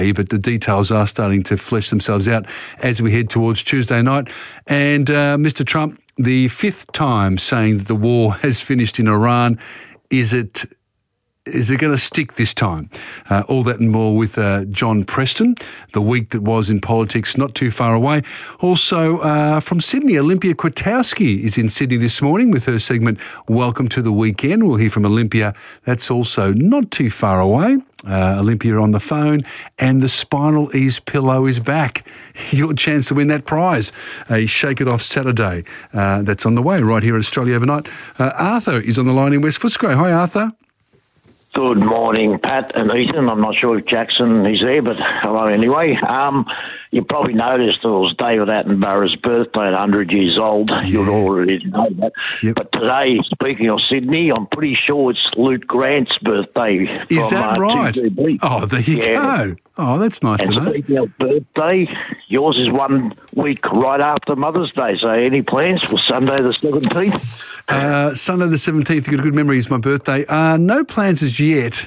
but the details are starting to flesh themselves out as we head towards Tuesday night. And Mr. Trump, the fifth time saying that the war has finished in Iran, is it going to stick this time? All that and more with John Preston, the week that was in politics not too far away. Also from Sydney, Olympia Kwiatkowski is in Sydney this morning with her segment Welcome to the Weekend. We'll hear from Olympia. That's also not too far away. Olympia on the phone, and the Spinal Ease pillow is back. Your chance to win that prize, a Shake It Off Saturday. That's on the way right here at Australia Overnight. Arthur is on the line in West Footscray. Hi, Arthur. Good morning, Pat and Ethan. I'm not sure if Jackson is there, but hello anyway. You probably noticed it was David Attenborough's birthday at 100 years old. Yeah. You'd already know that. Yep. But today, speaking of Sydney, I'm pretty sure it's Luke Grant's birthday. Is that right? TVB. Oh, there you go. Oh, that's nice to know. And speaking of birthday, yours is 1 week right after Mother's Day. So any plans for Sunday the 17th? Sunday the 17th, you've got a good memory, it's my birthday. No plans as yet.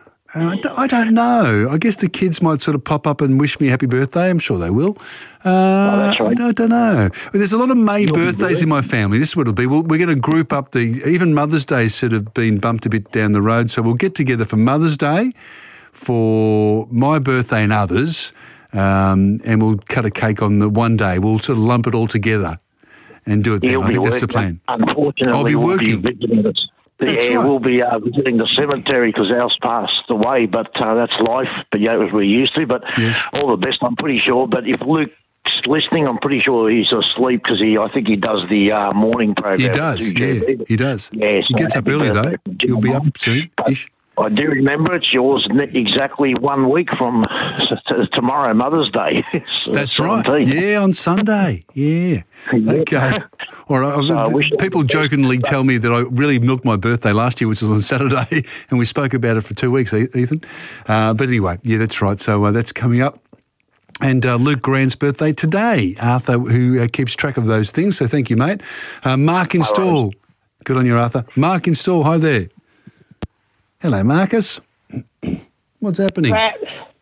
I don't know. I guess the kids might sort of pop up and wish me a happy birthday. I'm sure they will. That's right. I don't know. There's a lot of May birthdays in my family. This is what it'll be. We're going to group up even Mother's Day sort of been bumped a bit down the road. So we'll get together for Mother's Day, for my birthday and others, and we'll cut a cake on the one day. We'll sort of lump it all together and do it then. I think that's the plan. Unfortunately, I'll be working. We'll be visiting the cemetery because ours passed away, but that's life. But yeah, as we're used to. But yes. All the best, I'm pretty sure. But if Luke's listening, I'm pretty sure he's asleep because I think he does the morning program. He does, he does. Yeah, he gets up early though. He'll be up soon-ish. I do remember it's yours exactly 1 week from tomorrow, Mother's Day. That's 17th. Right. Yeah, on Sunday. Yeah. Okay. All right. People jokingly tell me that I really milked my birthday last year, which was on Saturday, and we spoke about it for 2 weeks, Ethan. But anyway, yeah, that's right. So that's coming up. And Luke Grant's birthday today. Arthur, who keeps track of those things, so thank you, mate. Mark in Stall. Good on you, Arthur. Mark in Stall, hi there. Hello, Marcus. What's happening? Pat.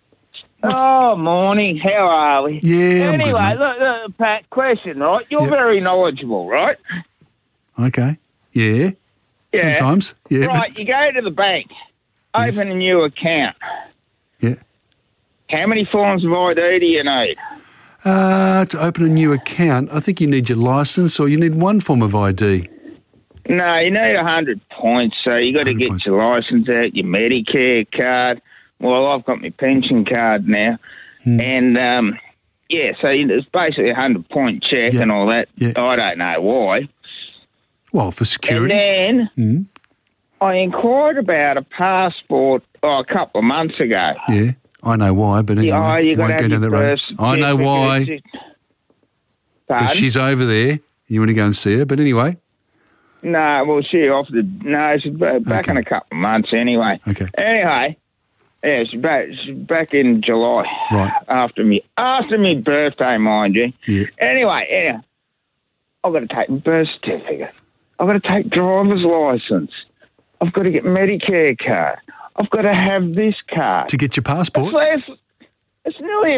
Oh, morning. How are we? Yeah, anyway, I'm good, look, Pat, question, right? You're very knowledgeable, right? Okay. Yeah. Sometimes. Yeah. Right, you go to the bank, open a new account. Yeah. How many forms of ID do you need? To open a new account, I think you need your licence or you need one form of ID. No, you need 100 points, so you got to get your licence out, your Medicare card. Well, I've got my pension card now. And, so it's basically a 100-point check and all that. Yeah. I don't know why. Well, for security. And then I inquired about a passport a couple of months ago. Yeah, I know why, but anyway, you won't go down that road. I know why. Because she's over there. You want to go and see her, but anyway. No, well, she offered. No, she's back in a couple of months anyway. Okay. Anyway, yeah, she's back in July. Right. After me birthday, mind you. Yeah. Anyway, I've got to take my birth certificate. I've got to take driver's license. I've got to get Medicare card. I've got to have this card to get your passport. It's nearly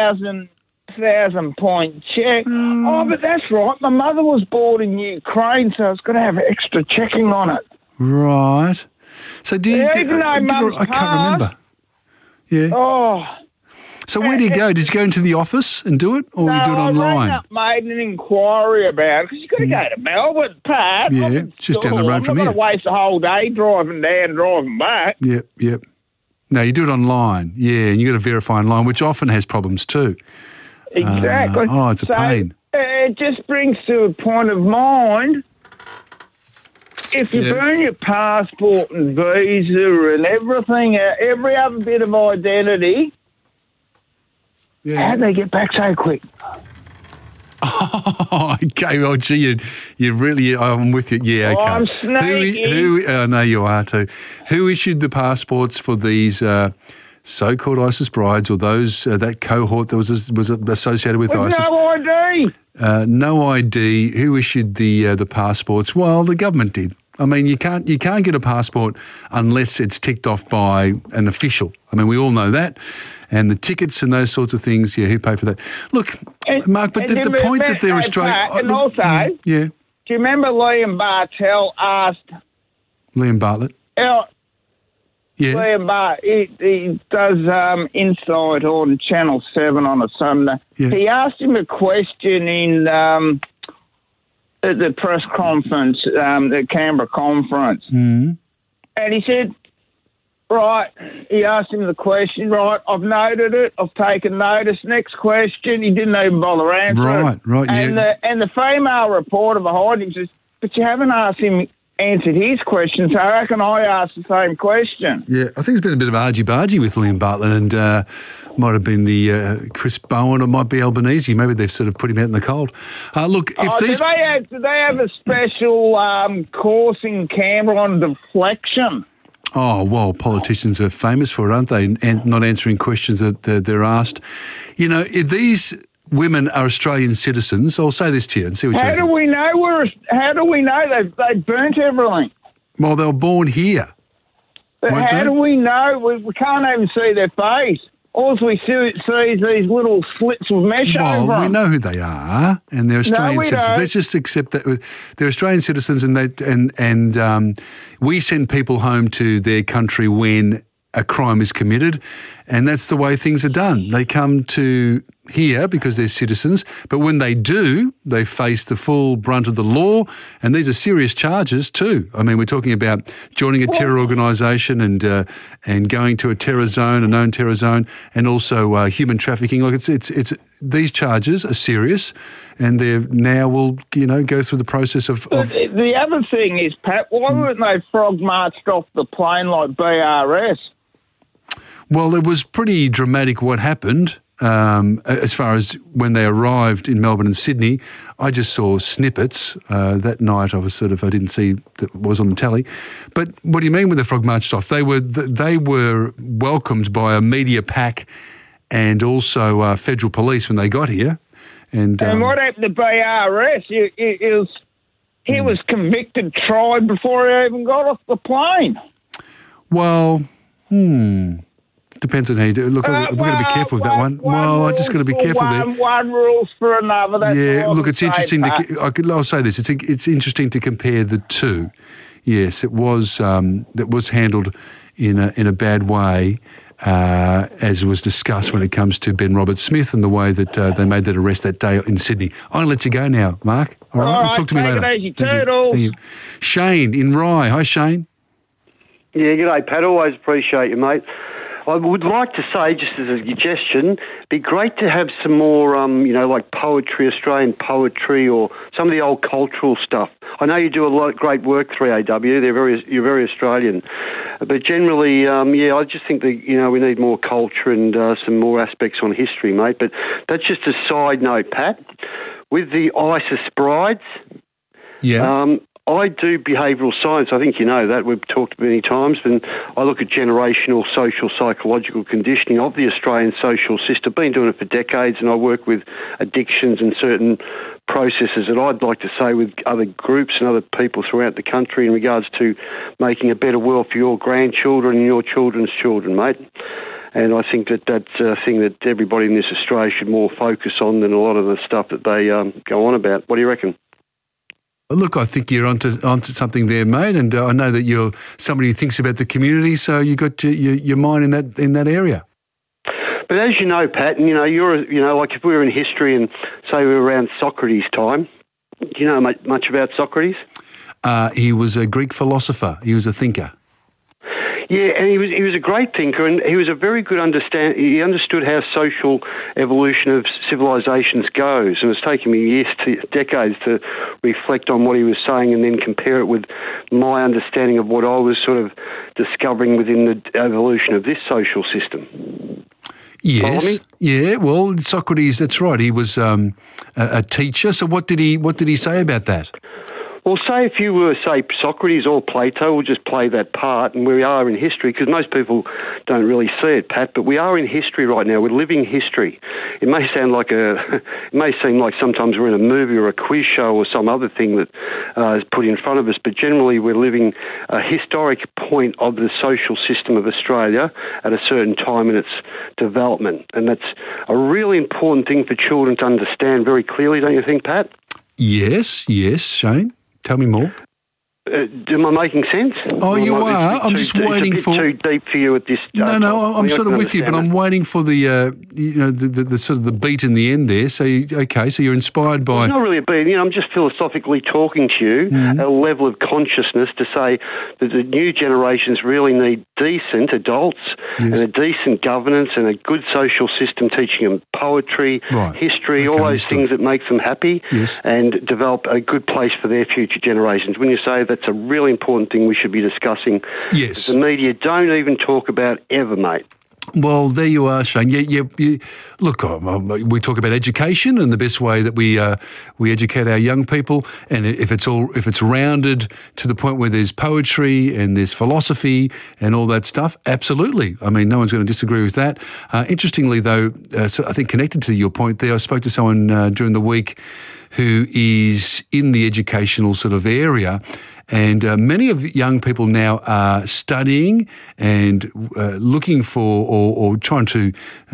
1,000-point check. Oh, but that's right. My mother was born in Ukraine, so it's got to have extra checking on it. Right. So do you? Even though I can't remember. Yeah. Oh. So where do you go? Did you go into the office and do it, or you do it online? I made an inquiry about it because you've got to go to Melbourne, Pat. Yeah, it's just down the road from here. I'm not going to waste a whole day driving down, driving back. Yep. No, you do it online. Yeah, and you got to verify online, which often has problems too. Exactly. It's a pain. It just brings to a point of mind, if you burn your passport and visa and everything, every other bit of identity, how do they get back so quick? Oh, okay. Well, gee, you really, I'm with you. Yeah, okay. I'm snaky. I know you are too. Who issued the passports for these so-called ISIS brides or those that cohort that was associated with ISIS? No ID. No ID. Who issued the passports? Well, the government did. I mean, you can't get a passport unless it's ticked off by an official. I mean, we all know that. And the tickets and those sorts of things, who pay for that? Look, Mark, but the point that they're Australian... And also, yeah. Do you remember Liam Bartell asked... Liam Bartlett? Yeah. Liam Bartlett, he does Insight on Channel 7 on a Sunday. Yeah. He asked him a question in at the press conference, the Canberra conference. Mm-hmm. And he said... Right, he asked him the question, right, I've noted it, I've taken notice, next question, he didn't even bother answering it. Right, and the female reporter behind him says, but you haven't answered his question, so how can I ask the same question? Yeah, I think it's been a bit of argy-bargy with Liam Bartlett, and might have been the Chris Bowen, or might be Albanese. Maybe they've sort of put him out in the cold. Look, if these... Do they have a special course in Canberra on deflection? Oh, well, politicians are famous for it, aren't they? And not answering questions that they're asked. If these women are Australian citizens, I'll say this to you and see what you think. How do we know they've burnt everything? Well, they were born here. But how do we know? We can't even see their face. All we see is these little slits of mesh over them. We know who they are, and they're Australian citizens. Don't. Let's just accept that they're Australian citizens, and we send people home to their country when a crime is committed, and that's the way things are done. They come to here because they're citizens, but when they do, they face the full brunt of the law, and these are serious charges too. I mean, we're talking about joining a terror organisation and going to a terror zone, a known terror zone, and also human trafficking. Like it's these charges are serious, and they now will go through the process of. The other thing is, Pat, why weren't they frog marched off the plane like BRS? Well, it was pretty dramatic what happened. As far as when they arrived in Melbourne and Sydney, I just saw snippets. That night I didn't see that was on the telly. But what do you mean when the frog marched off? They were welcomed by a media pack and also federal police when they got here. And what happened to BRS? He was convicted, tried before he even got off the plane. Well, depends on how you do it. Look, we've got to be careful with that one. I just got to be careful there. One rules for another. That's look, it's interesting. I'll say this. It's interesting to compare the two. Yes, it was that was handled in a bad way, as was discussed when it comes to Ben Roberts-Smith and the way that they made that arrest that day in Sydney. I'm going to let you go now, Mark. All right, talk to me later. Take it easy, Turtle. Thank you. Shane in Rye. Hi, Shane. Yeah, g'day, Pat. Always appreciate you, mate. I would like to say, just as a suggestion, it'd be great to have some more, like poetry, Australian poetry, or some of the old cultural stuff. I know you do a lot of great work, 3AW. You're very Australian. But generally, I just think that, we need more culture and some more aspects on history, mate. But that's just a side note, Pat. With the ISIS brides... Yeah. I do behavioural science. I think you know that. We've talked many times. And I look at generational social psychological conditioning of the Australian social system. Been doing it for decades, and I work with addictions and certain processes that I'd like to say with other groups and other people throughout the country in regards to making a better world for your grandchildren and your children's children, mate. And I think that that's a thing that everybody in this Australia should more focus on than a lot of the stuff that they go on about. What do you reckon? Look, I think you're onto something there, mate, and I know that you're somebody who thinks about the community, so you got your mind in that area. But as you know, Pat, and you're like if we were in history and say we were around Socrates' time, do you know much about Socrates? He was a Greek philosopher. He was a thinker. Yeah, and he was a great thinker, and he was a very good he understood how social evolution of civilizations goes, and it's taken me decades to reflect on what he was saying and then compare it with my understanding of what I was sort of discovering within the evolution of this social system. Yes. Yeah. Well, Socrates. That's right. He was a teacher. So what did he say about that? Well, say if you were, say, Socrates or Plato, we'll just play that part, and we are in history, because most people don't really see it, Pat, but we are in history right now. We're living history. It may seem like sometimes we're in a movie or a quiz show or some other thing that is put in front of us, but generally we're living a historic point of the social system of Australia at a certain time in its development, and that's a really important thing for children to understand very clearly, don't you think, Pat? Yes, Shane. Tell me more. Am I making sense? Oh, you are. I'm just waiting for. It's a bit too deep for you at this. No. I'm sort of with you, but I'm waiting for the, the sort of the beat in the end there. So you're inspired by. It's not really a beat. I'm just philosophically talking to you at a level of consciousness to say that the new generations really need decent adults and a decent governance and a good social system, teaching them poetry, history, all those things that make them happy, and develop a good place for their future generations. When you say that. It's a really important thing we should be discussing. Yes. The media don't even talk about ever, mate. Well, there you are, Shane. Look, we talk about education and the best way that we educate our young people, and if it's rounded to the point where there's poetry and there's philosophy and all that stuff, absolutely. I mean, no one's going to disagree with that. Interestingly, though, so I think connected to your point there, I spoke to someone during the week who is in the educational sort of area. And many of young people now are studying and looking for or trying to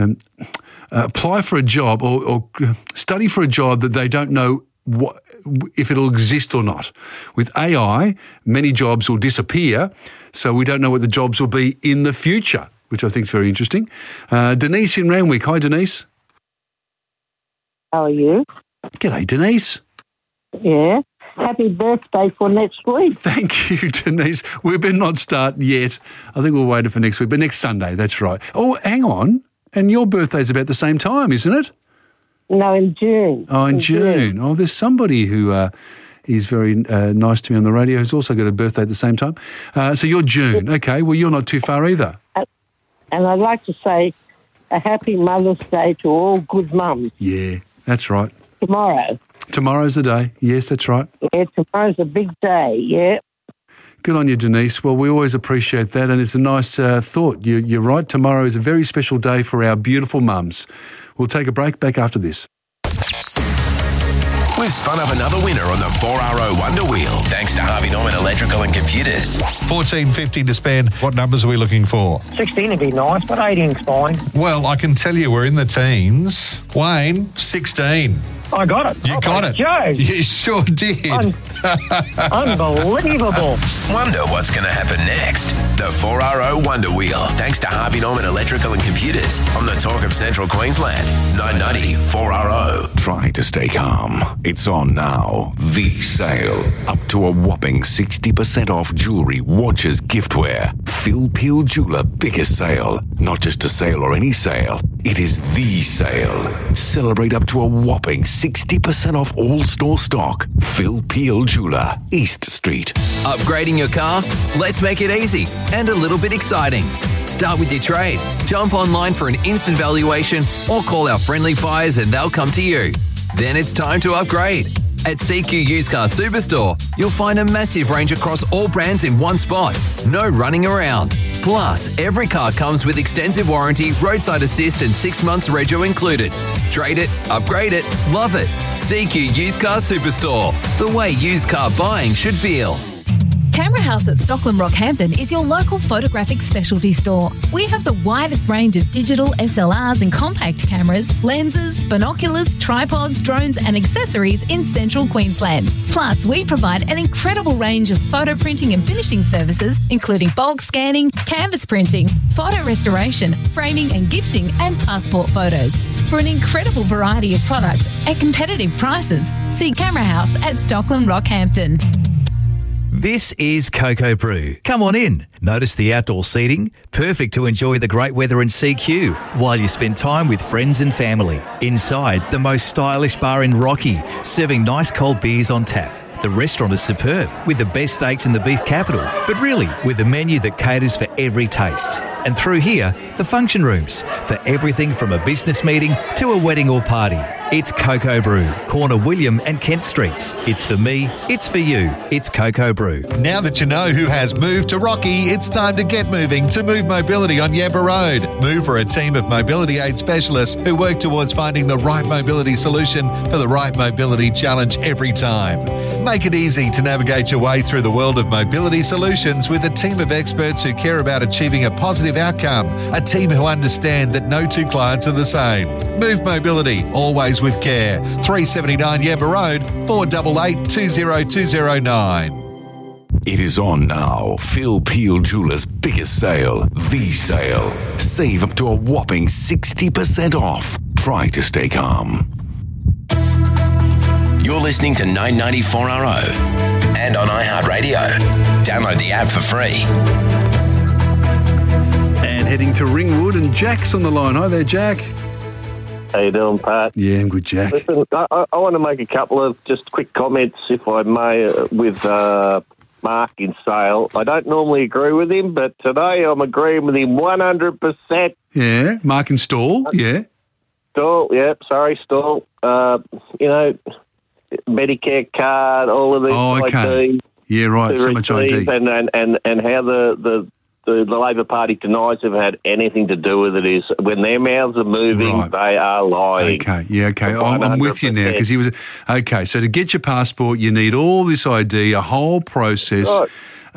apply for a job or study for a job that they don't know if it'll exist or not. With AI, many jobs will disappear, so we don't know what the jobs will be in the future, which I think is very interesting. Denise in Randwick. Hi, Denise. How are you? G'day, Denise. Yeah. Happy birthday for next week. Thank you, Denise. We better not start yet. I think we'll wait for next week, but next Sunday, that's right. Oh, hang on. And your birthday's about the same time, isn't it? No, in June. Oh, in June. Oh, there's somebody who is very nice to me on the radio who's also got a birthday at the same time. So you're June. Okay, well, you're not too far either. And I'd like to say a happy Mother's Day to all good mums. Yeah, that's right. Tomorrow. Tomorrow's the day. Yes, that's right. Yeah, tomorrow's a big day, yeah. Good on you, Denise. Well, we always appreciate that, and it's a nice thought. You're right. Tomorrow is a very special day for our beautiful mums. We'll take a break. Back after this. We've spun up another winner on the 4RO Wonder Wheel, thanks to Harvey Norman Electrical and Computers. $14.50 to spend. What numbers are we looking for? 16 would be nice, but 18's fine. Well, I can tell you we're in the teens. Wayne, 16. I got it. You got it. Joe. You sure did. Unbelievable. Wonder what's going to happen next. The 4RO Wonder Wheel, thanks to Harvey Norman Electrical and Computers on the Talk of Central Queensland. 990 4RO. Try to stay calm. It's on now. The sale. Up to a whopping 60% off jewellery, watches, giftware. Phil Peel Jeweller biggest sale. Not just a sale or any sale. It is the sale. Celebrate up to a whopping 60% off all store stock. Phil Peel Jeweller, East Street. Upgrading your car? Let's make it easy and a little bit exciting. Start with your trade. Jump online for an instant valuation or call our friendly buyers and they'll come to you. Then it's time to upgrade. At CQ Used Car Superstore, you'll find a massive range across all brands in one spot. No running around. Plus, every car comes with extensive warranty, roadside assist and 6 months rego included. Trade it, upgrade it, love it. CQ Used Car Superstore. The way used car buying should feel. Camera House at Stockland Rockhampton is your local photographic specialty store. We have the widest range of digital SLRs and compact cameras, lenses, binoculars, tripods, drones and accessories in central Queensland. Plus, we provide an incredible range of photo printing and finishing services, including bulk scanning, canvas printing, photo restoration, framing and gifting, and passport photos. For an incredible variety of products at competitive prices, see Camera House at Stockland Rockhampton. This is Cocoa Brew. Come on in. Notice the outdoor seating, perfect to enjoy the great weather in CQ while you spend time with friends and family. Inside, the most stylish bar in Rocky, serving nice cold beers on tap. The restaurant is superb, with the best steaks in the beef capital, but really with a menu that caters for every taste. And through here, the function rooms, for everything from a business meeting to a wedding or party. It's Cocoa Brew, corner William and Kent Streets. It's for me, it's for you. It's Cocoa Brew. Now that you know who has moved to Rocky, it's time to get moving to Move Mobility on Yabba Road. Move are a team of mobility aid specialists who work towards finding the right mobility solution for the right mobility challenge every time. Make it easy to navigate your way through the world of mobility solutions with a team of experts who care about achieving a positive outcome, a team who understand that no two clients are the same. Move Mobility, always with care. 379 Yabba Road, 488 20209. It is on now. Phil Peel Jewelers' biggest sale, The Sale. Save up to a whopping 60% off. Try to stay calm. You're listening to 994RO and on iHeartRadio. Download the app for free. And heading to Ringwood, and Jack's on the line. Hi there, Jack. How you doing, Pat? Yeah, I'm good, Jack. Listen, I want to make a couple of just quick comments, if I may, with Mark in Sale. I don't normally agree with him, but today I'm agreeing with him 100%. Yeah, Mark and Stall, yeah. Stall, yeah, sorry, Stall. Medicare card, all of these okay. IDs. Yeah, right, so much ID. And how the Labor Party denies have had anything to do with it is when their mouths are moving, They are lying. Okay, yeah, okay. I'm with you now because he was... Okay, so to get your passport, you need all this ID, a whole process. Right.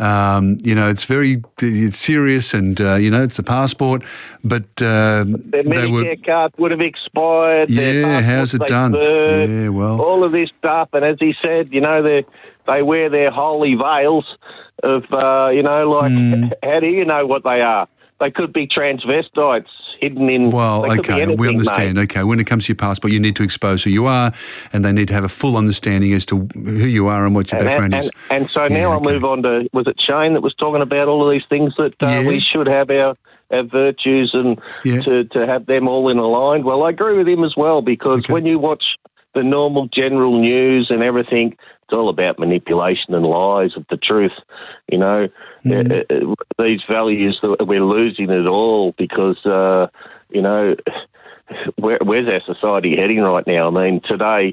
It's serious and, it's a passport, but... their Medicare card would have expired. Yeah, how's it done? Yeah, well... All of this stuff, and as he said, they wear their holy veils of, how do you know what they are? They could be transvestites hidden in... Well, okay, we understand. Mate. Okay, when it comes to your passport, you need to expose who you are, and they need to have a full understanding as to who you are and what your background is. And so now I'll move on to, was it Shane that was talking about all of these things that we should have our virtues and to have them all in a line? Well, I agree with him as well, because when you watch the normal general news and everything, it's all about manipulation and lies of the truth. These values, we're losing it all because, where's our society heading right now? I mean, today,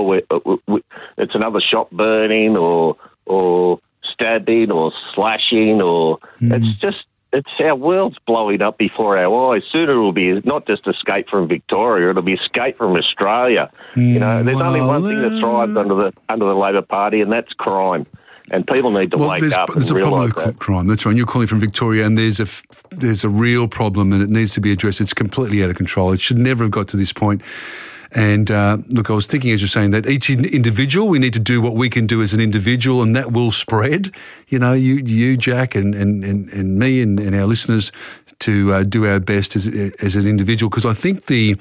it's another shop burning or stabbing or slashing it's our world's blowing up before our eyes. Sooner it will be not just escape from Victoria, it'll be escape from Australia. There's only one thing that thrives under the Labor Party, and that's crime. And people need to wake up and realise that. There's a problem with crime. That's right. You're calling from Victoria, and there's a real problem, and it needs to be addressed. It's completely out of control. It should never have got to this point. And look, I was thinking as you're saying that each individual, we need to do what we can do as an individual, and that will spread. You Jack, and me and our listeners to do our best as an individual, because I think the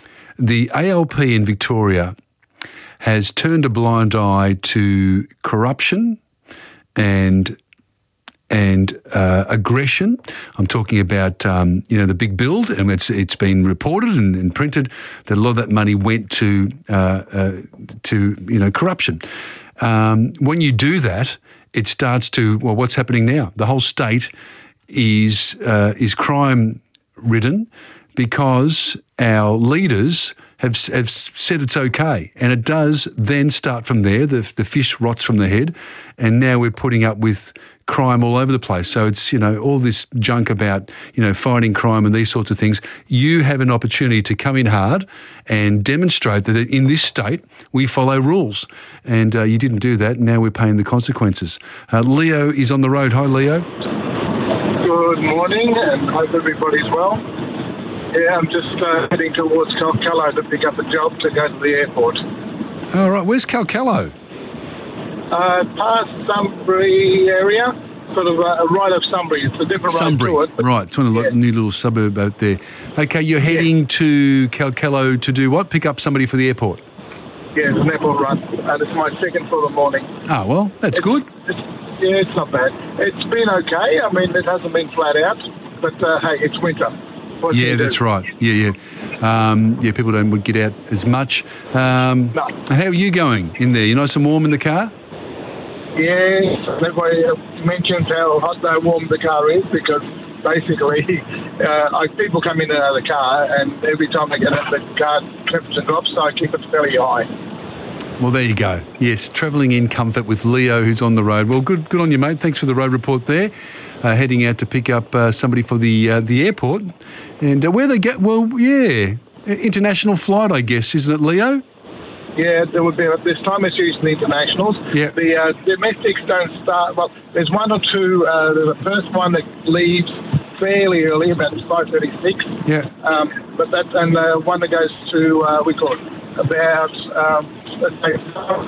ALP in Victoria has turned a blind eye to corruption and aggression. I'm talking about, the big build, and it's been reported and printed that a lot of that money went to corruption. When you do that, it starts to, what's happening now? The whole state is crime ridden because our leaders have said it's okay, and it does then start from there. The fish rots from the head, and now we're putting up with crime all over the place. So it's, all this junk about, fighting crime and these sorts of things. You have an opportunity to come in hard and demonstrate that in this state we follow rules. And you didn't do that, and now we're paying the consequences. Leo is on the road. Hi, Leo. Good morning, and hope everybody's well. Yeah, I'm just heading towards Calcallo to pick up a job to go to the airport. All right, where's Calcallo? Past Sunbury area, sort of right of Sunbury. It's a different Sunbury. road to it. Right, it's one of the new little suburb out there. Okay, you're heading to Calcallo to do what? Pick up somebody for the airport? Yeah, it's an airport run. It's my second for the morning. Oh, well, that's good. It's not bad. It's been okay. I mean, it hasn't been flat out, but hey, it's winter. Yeah, that's right. Yeah. People don't get out as much. No. How are you going in there? You nice and warm in the car? Yes, everybody mentions how hot and warm the car is because basically, people come in and out of the car, and every time they get out of the car, trips and drops, so I keep it fairly high. Well, there you go. Yes, travelling in comfort with Leo, who's on the road. Well, good on you, mate. Thanks for the road report there. Heading out to pick up somebody for the airport. And where they get, well, yeah, international flight, I guess, isn't it, Leo? Yeah, there would be. This time it's usually internationals. Yeah. The domestics don't start. Well, there's one or two. There's the first one that leaves fairly early, about 5:36. Yeah. But that and the one that goes to we call it about let's say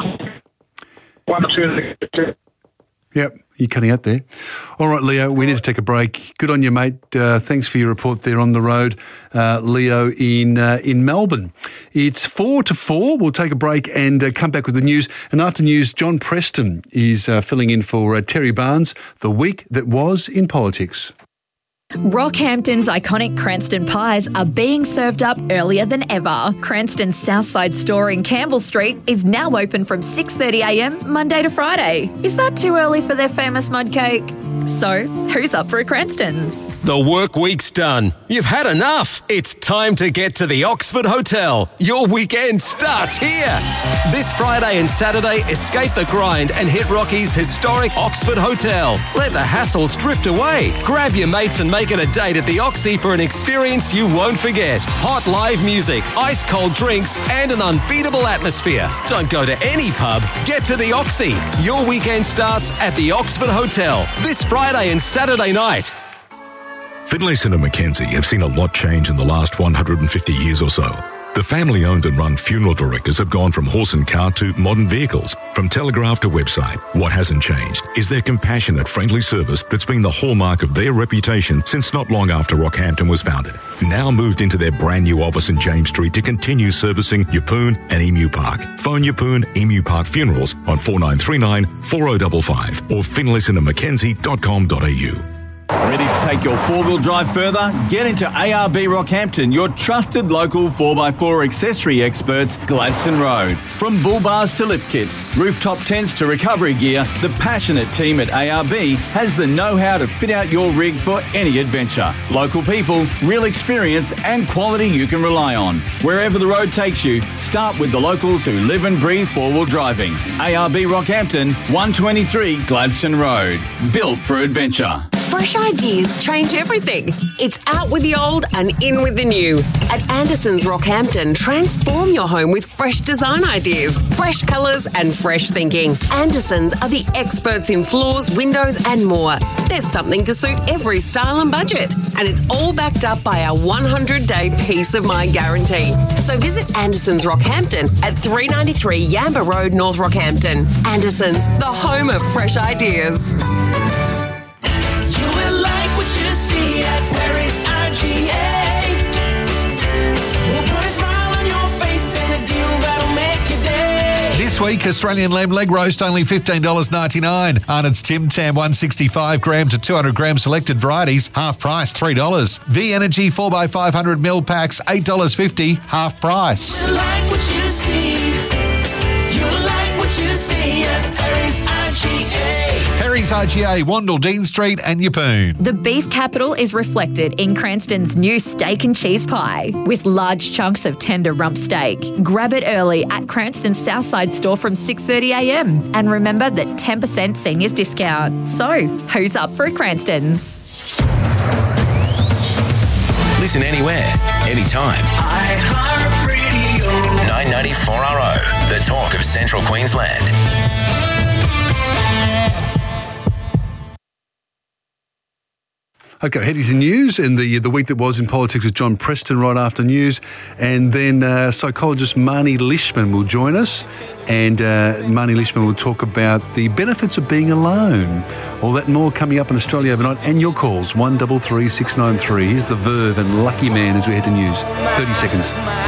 1 or 2. Yep, you're cutting out there. All right, Leo, we need to take a break. Good on you, mate. Thanks for your report there on the road, Leo in Melbourne. It's 4 to 4. We'll take a break and come back with the news. And after news, John Preston is filling in for Terry Barnes, the week that was in politics. Rockhampton's iconic Cranston pies are being served up earlier than ever. Cranston's Southside store in Campbell Street is now open from 6:30am Monday to Friday. Is that too early for their famous mud cake? So, who's up for a Cranston's? The work week's done. You've had enough. It's time to get to the Oxford Hotel. Your weekend starts here. This Friday and Saturday, escape the grind and hit Rocky's historic Oxford Hotel. Let the hassles drift away. Grab your mates and make it a date at the Oxy for an experience you won't forget. Hot live music, ice cold drinks, and an unbeatable atmosphere. Don't go to any pub. Get to the Oxy. Your weekend starts at the Oxford Hotel this Friday and Saturday night. Finlayson and Mackenzie have seen a lot change in the last 150 years or so. The family-owned and run funeral directors have gone from horse and cart to modern vehicles, from telegraph to website. What hasn't changed is their compassionate, friendly service that's been the hallmark of their reputation since not long after Rockhampton was founded. Now moved into their brand new office in James Street to continue servicing Yeppoon and Emu Park. Phone Yeppoon Emu Park Funerals on 4939 4055 or finlaysonandmackenzie.com.au. Ready to take your four-wheel drive further? Get into ARB Rockhampton, your trusted local 4x4 accessory experts, Gladstone Road. From bull bars to lift kits, rooftop tents to recovery gear, the passionate team at ARB has the know-how to fit out your rig for any adventure. Local people, real experience and quality you can rely on. Wherever the road takes you, start with the locals who live and breathe four-wheel driving. ARB Rockhampton, 123 Gladstone Road. Built for adventure. Fresh ideas change everything. It's out with the old and in with the new. At Anderson's Rockhampton, transform your home with fresh design ideas, fresh colours and fresh thinking. Anderson's are the experts in floors, windows and more. There's something to suit every style and budget. And it's all backed up by our 100-day peace of mind guarantee. So visit Anderson's Rockhampton at 393 Yamba Road, North Rockhampton. Anderson's, the home of fresh ideas. This week, Australian lamb leg roast only $15.99. Arnott's Tim Tam 165 gram to 200 gram selected varieties, half price $3. V Energy 4x500ml packs $8.50, half price. You like what you see. You like what you see at Harry's IGA. Harry's IGA, Wandle, Dean Street and Yeppoon. The beef capital is reflected in Cranston's new steak and cheese pie with large chunks of tender rump steak. Grab it early at Cranston's Southside store from 6:30am. And remember that 10% seniors discount. So, who's up for a Cranston's? Listen anywhere, anytime. iHeartRadio. 990 4RO, the talk of Central Queensland. Okay, heading to news and the week that was in politics with John Preston right after news. And then psychologist Marnie Lishman will join us. And Marnie Lishman will talk about the benefits of being alone. All that and more coming up in Australia overnight. And your calls, 133693. Here's the Verve and Lucky Man as we head to news. 30 seconds.